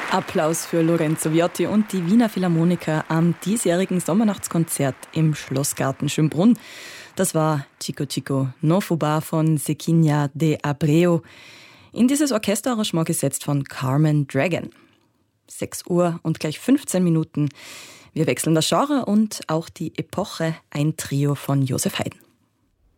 Applaus für Lorenzo Viotti und die Wiener Philharmoniker am diesjährigen Sommernachtskonzert im Schlossgarten Schönbrunn. Das war Chico Chico no Fubá von Zequinia de Abreu. In dieses Orchesterarrangement gesetzt von Carmen Dragon. 6 Uhr und gleich 15 Minuten. Wir wechseln das Genre und auch die Epoche. Ein Trio von Josef Haydn.